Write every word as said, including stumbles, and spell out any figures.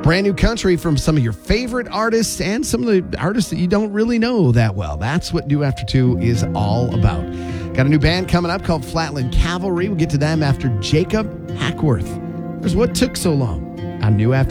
Brand new country from some of your favorite artists and some of the artists that you don't really know that well. That's what New After Two is all about. Got a new band coming up called Flatland Cavalry. We'll get to them after Jacob Hackworth. There's What Took So Long on New After